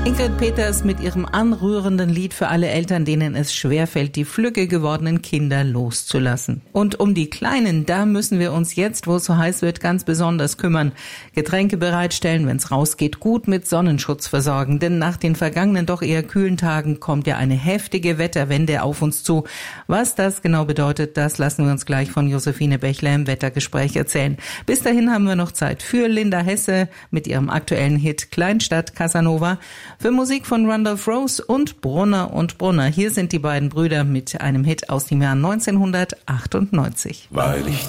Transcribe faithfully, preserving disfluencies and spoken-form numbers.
Ingrid Peters mit ihrem anrührenden Lied für alle Eltern, denen es schwerfällt, die flügge gewordenen Kinder loszulassen. Und um die Kleinen, da müssen wir uns jetzt, wo es so heiß wird, ganz besonders kümmern. Getränke bereitstellen, wenn es rausgeht, gut mit Sonnenschutz versorgen. Denn nach den vergangenen doch eher kühlen Tagen kommt ja eine heftige Wetterwende auf uns zu. Was das genau bedeutet, das lassen wir uns gleich von Josephine Bechler im Wettergespräch erzählen. Bis dahin haben wir noch Zeit für Linda Hesse mit ihrem aktuellen Hit Kleinstadt Casanova, für Musik von Randolph Rose und Brunner und Brunner. Hier sind die beiden Brüder mit einem Hit aus dem Jahr neunzehnhundertachtundneunzig. Weil ich